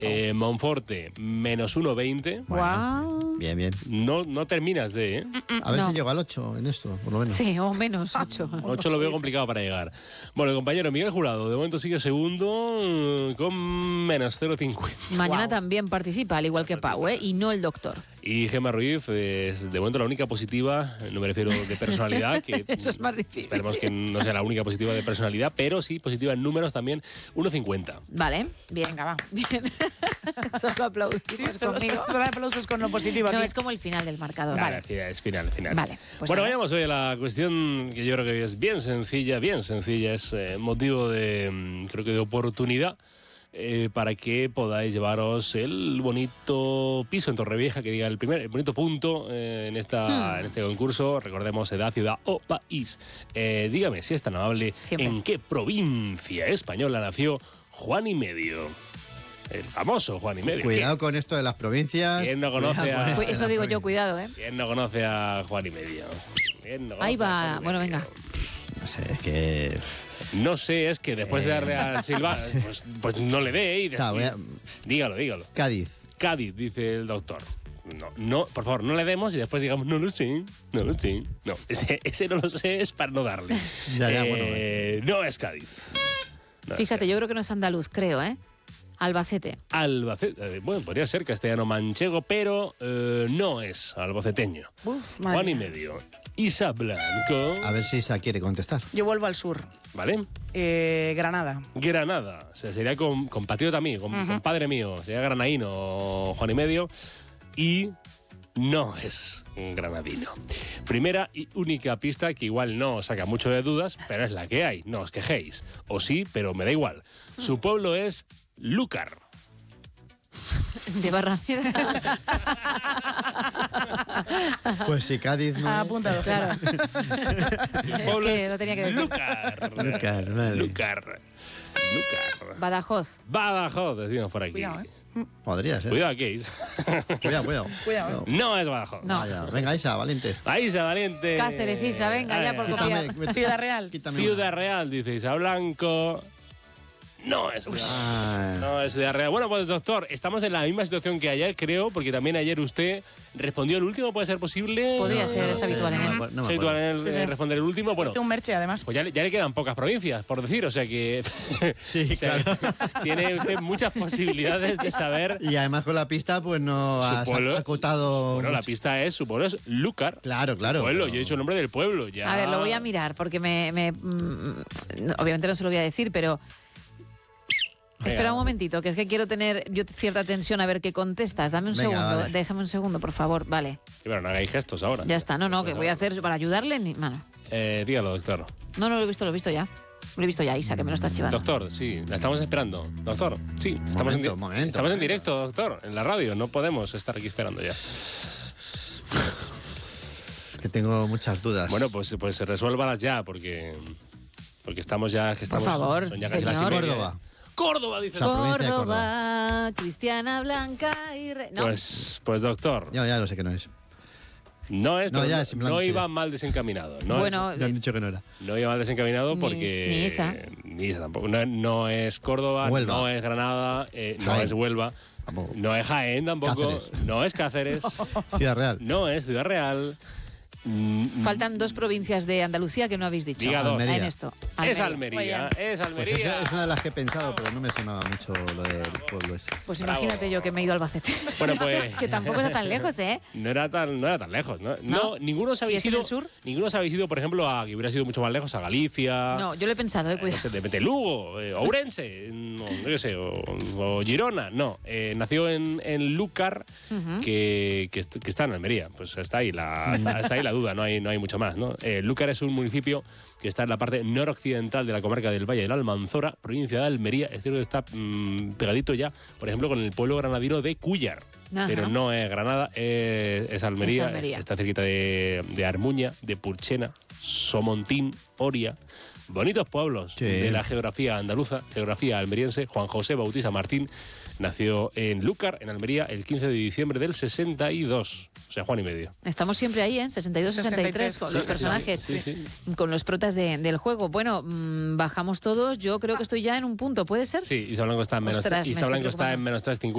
Monforte, menos 1,20. Bueno, Bien. No terminas de, ¿eh? A ver No. si llego al 8 en esto, por lo menos. sí, o menos 8. 8 lo veo complicado para llegar. Bueno, el compañero Miguel Jurado, de momento sigue segundo con menos 0,50. Mañana también participa, al igual que Pau, y no el doctor. Y Gemma Ruiz es de momento la única positiva, no me refiero de personalidad, que Eso es más difícil. esperemos que no sea la única positiva de personalidad, pero sí positiva en números también, 1,50. Vale, bien. Venga, va. Bien. Solo aplaudimos Sí, solo conmigo. aplausos con lo positivo No, aquí. es como el final del marcador. Vale, es final. Vale, pues bueno, nada. vayamos hoy a la cuestión que yo creo que es bien sencilla, es motivo de, creo que de oportunidad para que podáis llevaros el bonito piso en Torrevieja, que diga el bonito punto en este concurso. Recordemos edad, ciudad o país. Dígame, si es tan amable, Siempre. ¿en qué provincia española nació Juan y Medio? El famoso Juan y Medio. Cuidado con esto de las provincias. ¿Quién no conoce Cuidado con a- esto de Eso las digo yo, provincias. cuidado, ¿Quién no conoce a Juan y Medio? Ahí va, bueno, venga. No sé, es que... No sé, es que después de darle al Silva, pues no le dé. O sea, Dígalo. Cádiz. Cádiz, dice el doctor. No, por favor, no le demos y después digamos, no lo sé. No, ese no lo sé es para no darle. Ya, bueno. No es Cádiz. No es Fíjate, yo creo que no es andaluz, creo, Albacete. Albacete, bueno, podría ser castellano manchego, pero no es albaceteño. Madre Juan y mía. Medio. Isa Blanco. A ver si Isa quiere contestar. Yo vuelvo al sur. ¿Vale? Granada. Granada. O sea, sería compatriota mío, compadre mío. Sería granaíno Juan y Medio. Y no es granadino. Primera y única pista que igual no os saca mucho de dudas, pero es la que hay. No os quejéis. O sí, pero me da igual. Su pueblo es Lúcar. De Barrameda. Pues si Cádiz no es... Apuntado. Claro. Es que lo tenía que decir. Lúcar. Lúcar, vale. Lúcar. Badajoz. Badajoz, decimos por aquí. Cuidado, Podría ser. Cuidado, Case. Cuidado. Cuidado. No es Badajoz. No. Vaya, venga, Isa, valiente. Paísa valiente. Cáceres, Isa, venga, ya por Ay, copiar. Ciudad Real. Quítame Ciudad Real, dice Isa Blanco. No es Ah, No es Ciudad Real. Bueno, pues doctor, estamos en la misma situación que ayer, creo, porque también ayer usted respondió el último, ¿puede ser posible? Podría ser, es sé, habitual en él. no ¿Es habitual en él Sí, sí. responder el último? Bueno, Hice un merche, además. pues ya le quedan pocas provincias, por decir, o sea que... Sí, o sea, claro. Tiene usted muchas posibilidades de saber... Y además con la pista, pues no has pueblo- acotado... Bueno, la mucho. pista es, su pueblo es Lúcar. Claro. Pueblo, pero- yo he dicho el nombre del pueblo. Ya. A ver, lo voy a mirar porque obviamente no se lo voy a decir, pero... Venga. Espera un momentito, que es que quiero tener yo cierta tensión a ver qué contestas. Dame un Venga, segundo, vale. déjame un segundo, por favor. Vale, Y bueno, no hagáis gestos ahora. ya está. No, que voy a hacer para ayudarle. Mano. Dígalo, doctor. No, lo he visto ya. Lo he visto ya, Isa, que me lo estás chivando. Doctor, sí, la estamos esperando. Doctor, sí, Momento. estamos en directo, doctor, en la radio. No podemos estar aquí esperando ya. Es que tengo muchas dudas. Bueno, pues resuélvalas ya, porque estamos ya... Que estamos, favor, son ya casi las señor. 7:30. Córdoba. Córdoba, dice. O sea, provincia de Córdoba, Cristiana Blanca y... No, Pues doctor, Ya lo sé que no es. no es, No, pero ya, sí me lo han no dicho iba ya. mal desencaminado. No bueno, Me han dicho que no era. no iba mal desencaminado Ni- porque... ni Isa. Ni Isa tampoco. No es Córdoba, Huelva. no es Granada, no Jaén. es Huelva, Tampoco. no es Jaén tampoco, Cáceres. no es Cáceres, Ciudad Real. no es Ciudad Real. faltan dos provincias de Andalucía que no habéis dicho. Diga dos. Almería. En esto. Es Muy Almería, bien. es Pues Almería. esa es una de las que he pensado, pero no me sonaba mucho lo del pueblo ese. Pues Bravo. imagínate yo que me he ido a Albacete. Bueno, pues... Que tampoco está tan lejos, ¿eh? No era tan lejos, ¿no? No, ninguno se ¿Si había es en ido. el sur? Ninguno se había ido, por ejemplo, que hubiera sido mucho más lejos, a Galicia. No, yo lo he pensado, No cuidado. sé, de repente Lugo, Ourense, no qué sé, o Girona. No, nació en Lúcar, que está en Almería. Pues está ahí la duda, no hay mucho más, ¿no? Lúcar es un municipio que está en la parte noroccidental de la comarca del Valle del Almanzora, provincia de Almería. Es decir, está pegadito ya, por ejemplo, con el pueblo granadino de Cúllar. Ajá. Pero no es Granada, es Almería. Es Almería. Está cerquita de Armuña, de Purchena, Somontín, Oria. Bonitos pueblos Sí. de la geografía andaluza, geografía almeriense. Juan José Bautista Martín nació en Lúcar, en Almería, el 15 de diciembre del 62. O sea, Juan y Medio. Estamos siempre ahí, 62-63, con Sí, los sí, personajes, sí. con los protas del juego. Bueno, bajamos todos. Yo creo que estoy ya en un punto, ¿puede ser? Sí, Isa Blanco está en menos, Ostras, me Isa estoy Blanco está en preocupando. menos 3,50.